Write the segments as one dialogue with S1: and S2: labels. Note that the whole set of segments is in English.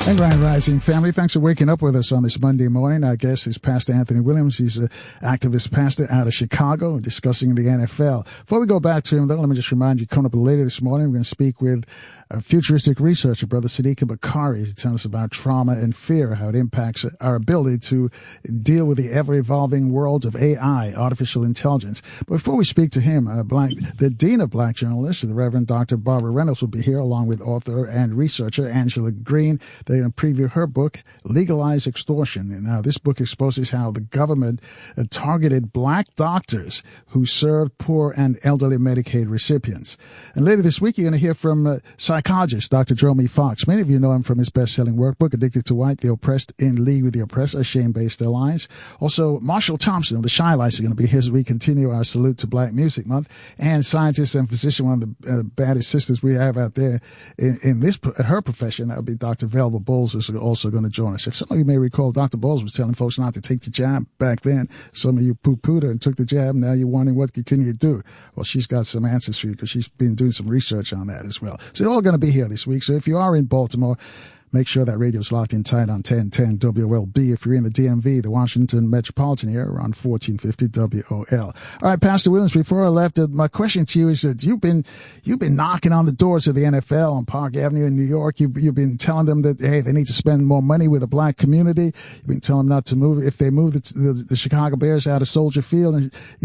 S1: And Grand Rising family, thanks for waking up with us on this Monday morning. Our guest is Pastor Anthony Williams. He's an activist pastor out of Chicago discussing the NFL. Before we go back to him, though, let me just remind you, coming up later this morning, we're going to speak with a futuristic researcher, Brother Sadiqa Bakari. He's telling us about trauma and fear, how it impacts our ability to deal with the ever-evolving world of AI, artificial intelligence. But before we speak to him, the Dean of Black Journalists, the Reverend Dr. Barbara Reynolds, will be here, along with author and researcher Angela Green. They're going to preview her book, Legalize Extortion. And now this book exposes how the government targeted black doctors who served poor and elderly Medicaid recipients. And later this week, you're going to hear from psychologist Dr. Jeremy Fox. Many of you know him from his best-selling workbook, Addicted to White, The Oppressed in League with the Oppressed, A Shame-Based Alliance. Also, Marshall Thompson of the Shy Lights are going to be here as we continue our salute to Black Music Month. And scientist and physician, one of the baddest sisters we have out there in her profession, that would be Dr. Velva Bowles, who's also going to join us. If some of you may recall, Dr. Bowles was telling folks not to take the jab back then. Some of you poo-pooed her and took the jab. Now you're wondering what can you do? Well, she's got some answers for you because she's been doing some research on that as well. So they're all going to be here this week. So if you are in Baltimore, make sure that radio's locked in tight on 1010 WOLB. If you're in the DMV, the Washington metropolitan area, on 1450 WOL. All right, Pastor Williams, before I left, my question to you is that you've been knocking on the doors of the NFL on Park Avenue in New York. You've been telling them that, hey, they need to spend more money with the black community. You've been telling them not to move. If they move the Chicago Bears out of Soldier Field,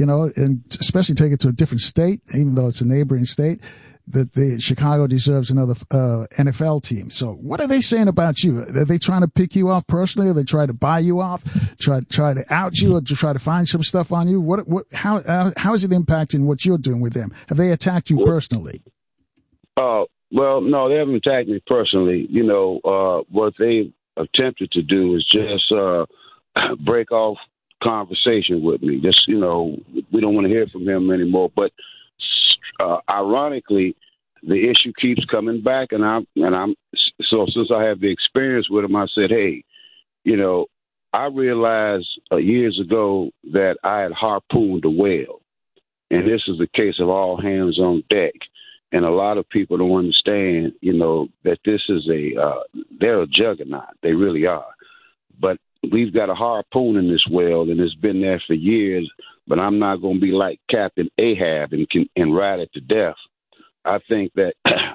S1: and especially take it to a different state, even though it's a neighboring state, that the Chicago deserves another NFL team. So what are they saying about you? Are they trying to pick you off personally? Are they trying to buy you off? Try to out you, or to try to find some stuff on you? How is it impacting what you're doing with them? Have they attacked you personally?
S2: Well, no, they haven't attacked me personally. What they attempted to do is just break off conversation with me. Just, we don't want to hear from him anymore. But ironically, the issue keeps coming back, and I'm so since I have the experience with him, I said, hey, I realized years ago that I had harpooned a whale, and this is a case of all hands on deck. And a lot of people don't understand, that this is they're a juggernaut. They really are. But we've got a harpoon in this whale, and it's been there for years. But I'm not going to be like Captain Ahab and ride it to death. I think that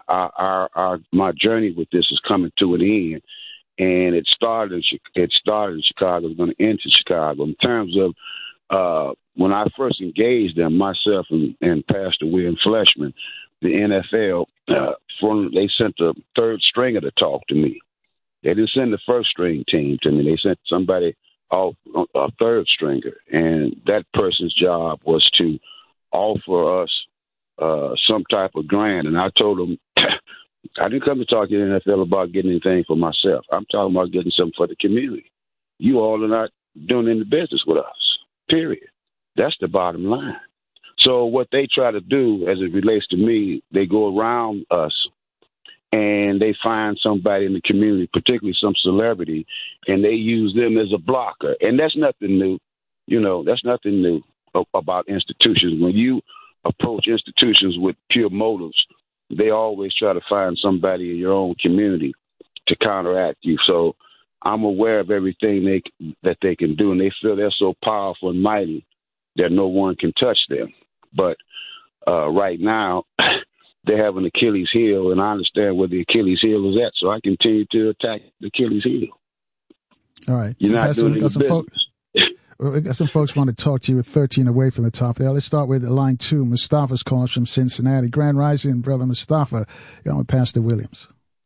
S2: my journey with this is coming to an end, and it started in Chicago. It's going to end in Chicago. In terms of when I first engaged them, myself and Pastor William Fleshman, the NFL, they sent the third stringer to talk to me. They didn't send the first string team to me. They sent somebody off a third stringer, and that person's job was to offer us some type of grant. And I told them, I didn't come to talk to the NFL about getting anything for myself. I'm talking about getting something for the community. You all are not doing any business with us, period. That's the bottom line. So what they try to do as it relates to me, they go around us and they find somebody in the community, particularly some celebrity, and they use them as a blocker. And that's nothing new. That's nothing new about institutions. When you approach institutions with pure motives, they always try to find somebody in your own community to counteract you. So I'm aware of everything that they can do, and they feel they're so powerful and mighty that no one can touch them. But right now, they have an Achilles heel, and I understand where the Achilles heel is at, so I continue to attack the Achilles heel.
S1: All right.
S2: You're not doing any business.
S1: We got some folks want to talk to you with 13 away from the top there. Let's start with line 2. Mustafa's calling from Cincinnati. Grand Rising, Brother Mustafa. You're on with Pastor Williams.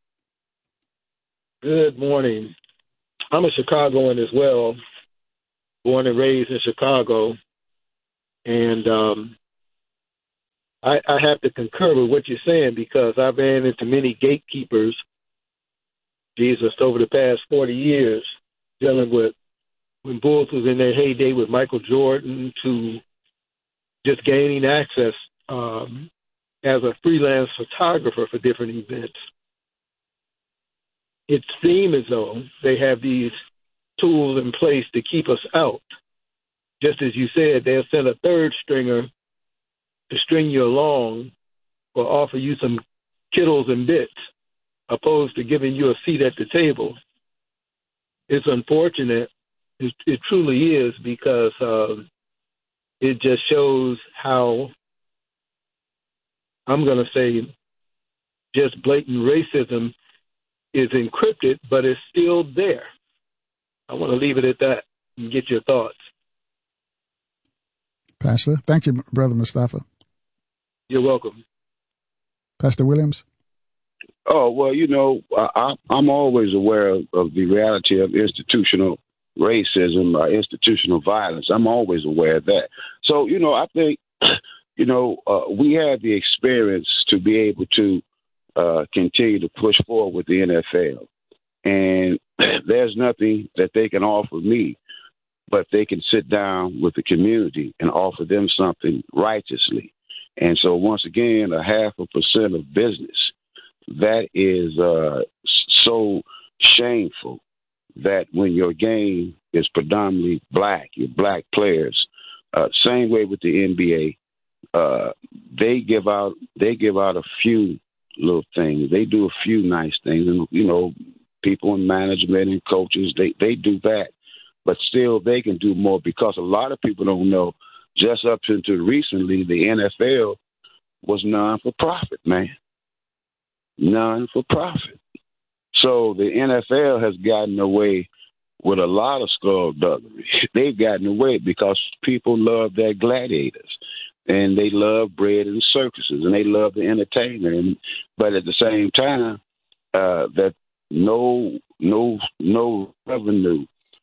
S3: Good morning. I'm a Chicagoan as well, born and raised in Chicago. And I have to concur with what you're saying, because I've ran into many gatekeepers, Jesus, over the past 40 years, dealing with when Bulls was in their heyday with Michael Jordan, to just gaining access as a freelance photographer for different events. It seems as though they have these tools in place to keep us out. Just as you said, they'll send a third stringer to string you along or offer you some kittles and bits, opposed to giving you a seat at the table. it's unfortunate. It truly is, because it just shows how, I'm going to say, just blatant racism is encrypted, but it's still there. I want to leave it at that and get your thoughts.
S1: Pastor, thank you, Brother Mustafa.
S3: You're welcome.
S1: Pastor Williams?
S2: Oh, well, I'm always aware of the reality of institutional racism, institutional violence. I'm always aware of that. So, I think, we have the experience to be able to continue to push forward with the NFL. And there's nothing that they can offer me, but they can sit down with the community and offer them something righteously. And so, once again, 0.5% of business, that is so shameful that when your game is predominantly black, your black players, same way with the NBA, they give out a few little things. They do a few nice things, and people in management and coaches, they do that, but still they can do more, because a lot of people don't know. Just up until recently, the NFL was non-for-profit, man. Non-for-profit. So the NFL has gotten away with a lot of skullduggery. They've gotten away because people love their gladiators, and they love bread and circuses, and they love the entertainment. But at the same time, that no revenue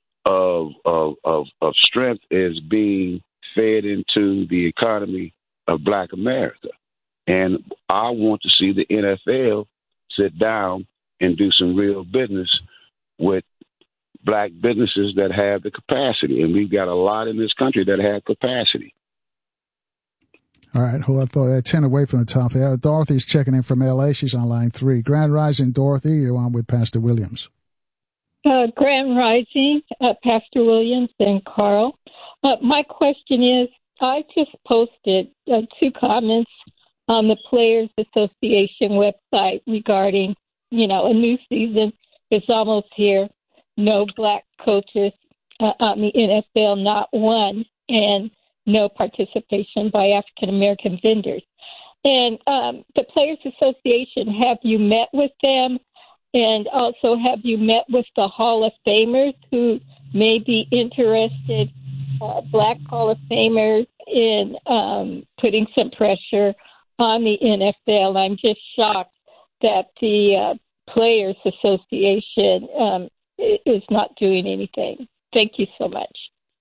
S2: of strength is being fed into the economy of Black America. And I want to see the NFL sit down and do some real business with Black businesses that have the capacity. And we've got a lot in this country that have capacity.
S1: All right, hold on, throw that 10 away from the top here. Dorothy's checking in from L.A. She's on line 3. Grand Rising, Dorothy. You're on with Pastor Williams.
S4: Grand Rising, Pastor Williams and Carl. My question is, I just posted 2 comments on the Players Association website regarding, a new season is almost here. No Black coaches on the NFL, not one, and no participation by African American vendors. And the Players Association, have you met with them? And also, have you met with the Hall of Famers who may be interested, Black Hall of Famers, in putting some pressure on the NFL? I'm just shocked that the Players Association is not doing anything. Thank you so much.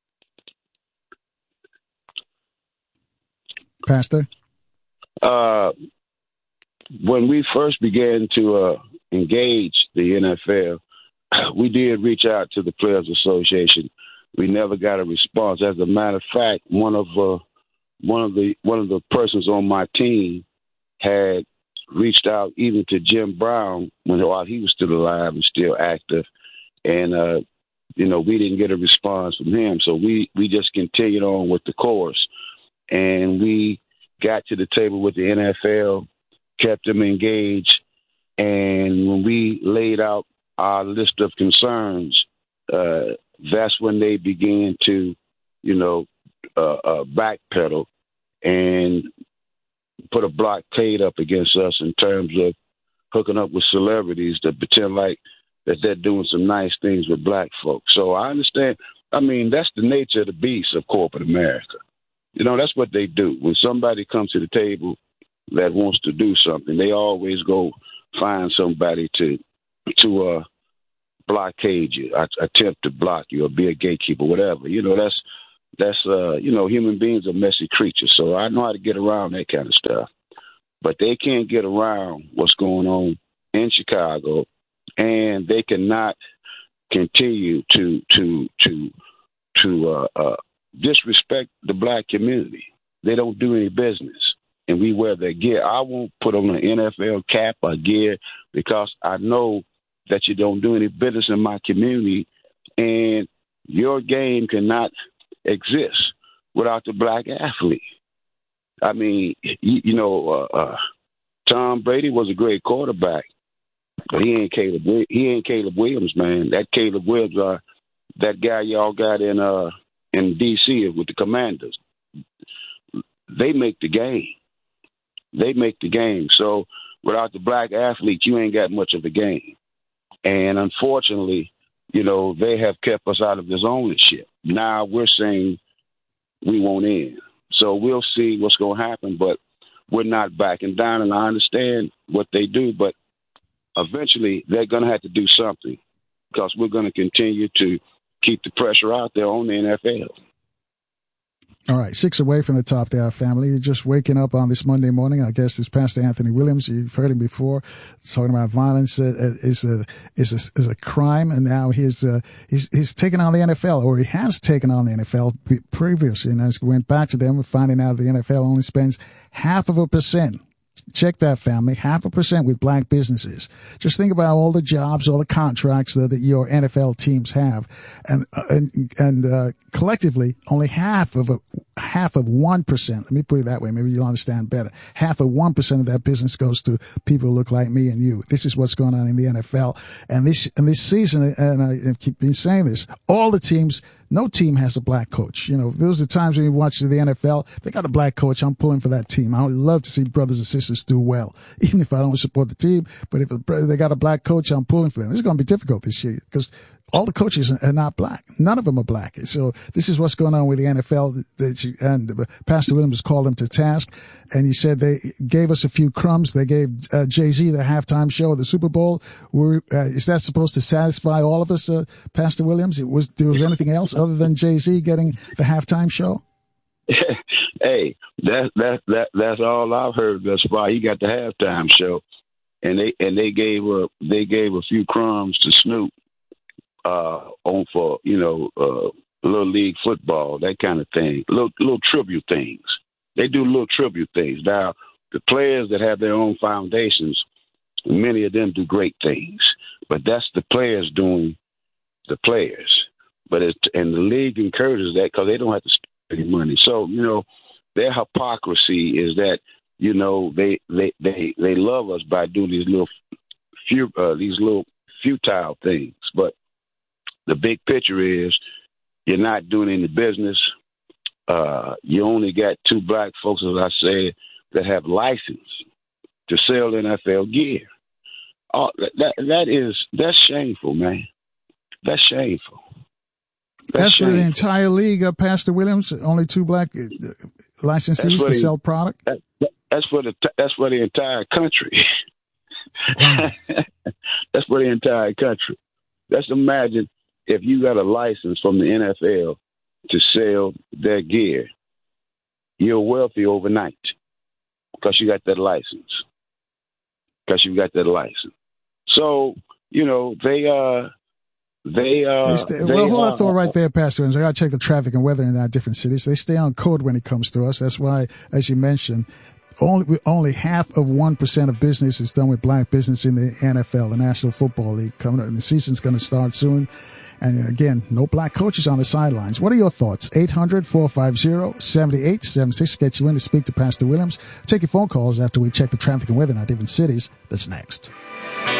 S1: Pastor?
S2: When we first began to engage the NFL, we did reach out to the Players Association. We never got a response. As a matter of fact, one of the persons on my team had reached out even to Jim Brown while he was still alive and still active, and we didn't get a response from him. So we just continued on with the course, and we got to the table with the NFL, kept them engaged, and when we laid out our list of concerns, that's when they began to, backpedal and put a blockade up against us in terms of hooking up with celebrities that pretend like that they're doing some nice things with Black folks. So I understand. I mean, that's the nature of the beast of corporate America. That's what they do. When somebody comes to the table that wants to do something, they always go find somebody to blockade you, attempt to block you, or be a gatekeeper, whatever. That's human beings are messy creatures. So I know how to get around that kind of stuff. But they can't get around what's going on in Chicago, and they cannot continue to disrespect the Black community. They don't do any business, and we wear their gear. I won't put on an NFL cap or gear because I know that you don't do any business in my community, and your game cannot exist without the Black athlete. I mean, Tom Brady was a great quarterback, But he ain't Caleb. He ain't Caleb Williams, man. That Caleb Williams, that guy y'all got in D.C. with the Commanders. They make the game. They make the game. So without the black athletes, you ain't got much of a game. And unfortunately, you know, they have kept us out of this ownership. Now we're saying we won't end. So we'll see what's going to happen, but we're not backing down. And I understand what they do, but eventually they're going to have to do something because we're going to continue to keep the pressure out there on the NFL.
S1: All right, 6 away from the top there, family. You're just waking up on this Monday morning. I guess it's Pastor Anthony Williams. You've heard him before talking about violence is a crime, and now he's taken on the NFL, or he has taken on the NFL previously. And as we went back to them, we're finding out the NFL only spends 0.5%. Check that, family. 0.5% with black businesses. Just think about all the jobs, all the contracts that your NFL teams have, and collectively, only half of 1%. Let me put it that way. Maybe you'll understand better. 0.5% of that business goes to people who look like me and you. This is what's going on in the NFL, and this season. And I keep been saying this. All the teams. No team has a black coach. You know, those are times when you watch the NFL, they got a black coach. I'm pulling for that team. I would love to see brothers and sisters do well, even if I don't support the team. But if they got a black coach, I'm pulling for them. It's going to be difficult this year because all the coaches are not black. None of them are black. So this is what's going on with the NFL. And Pastor Williams called them to task. And he said they gave us a few crumbs. They gave Jay-Z the halftime show at the Super Bowl. Is that supposed to satisfy all of us, Pastor Williams? There was anything else other than Jay-Z getting the halftime show?
S2: Hey, that's all I've heard thus far. He got the halftime show, and they gave a few crumbs to Snoop. On for, little league football, that kind of thing, little tribute things. They do little tribute things. Now, the players that have their own foundations, many of them do great things, but that's the players doing the players. But and the league encourages that because they don't have to spend any money. So, their hypocrisy is that, they love us by doing these little futile things, but the big picture is you're not doing any business. You only got 2 black folks, as I said, that have license to sell NFL gear. Oh, that's shameful, man. That's shameful.
S1: That's for the entire league, Pastor Williams. Only 2 black licensees to sell product.
S2: That's for the entire country.
S1: Wow.
S2: That's for the entire country. Let's imagine. If you got a license from the NFL to sell their gear, you're wealthy overnight because you got that license. So, they
S1: well, hold on, thought right there, Pastor. I got to check the traffic and weather in our different cities. They stay on code when it comes to us. That's why, as you mentioned, only 0.5% of business is done with black business in the NFL, the National Football League. Coming up, and the season's going to start soon. And again, no black coaches on the sidelines. What are your thoughts? 800-450-7876. Get you in to speak to Pastor Williams. Take your phone calls after we check the traffic and weather in our different cities. That's next.